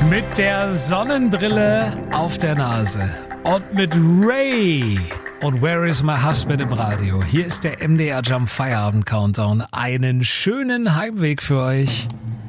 Mit der Sonnenbrille auf der Nase und mit Ray und Where is my husband im Radio. Hier ist der MDR Jump Feierabend Countdown. Einen schönen Heimweg für euch.